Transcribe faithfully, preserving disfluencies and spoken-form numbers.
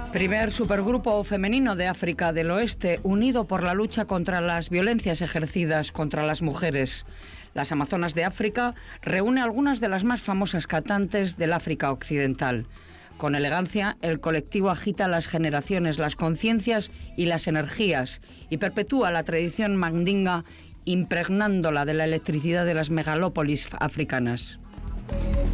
Primer supergrupo femenino de África del Oeste, unido por la lucha contra las violencias ejercidas contra las mujeres. Las Amazonas de África reúne a algunas de las más famosas cantantes del África Occidental. Con elegancia, el colectivo agita las generaciones, las conciencias y las energías y perpetúa la tradición mandinga, impregnándola de la electricidad de las megalópolis africanas.